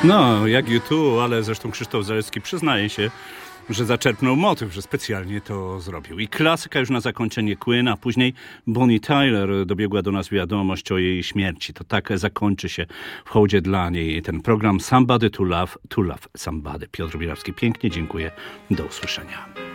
No, jak U2, ale zresztą Krzysztof Zalewski przyznaje się, że zaczerpnął motyw, że specjalnie to zrobił. I klasyka już na zakończenie Queen, a później Bonnie Tyler dobiegła do nas wiadomość o jej śmierci. To tak zakończy się w hołdzie dla niej ten program Somebody to Love Somebody. Piotr Bielawski, pięknie dziękuję. Do usłyszenia.